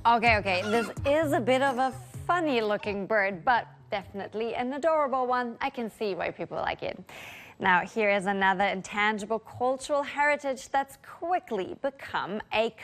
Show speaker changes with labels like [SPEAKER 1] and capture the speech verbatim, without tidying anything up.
[SPEAKER 1] Okay, okay, this is a bit of a funny looking bird, but definitely an adorable one. I can see why people like it. Now, here is another intangible cultural heritage that's quickly become a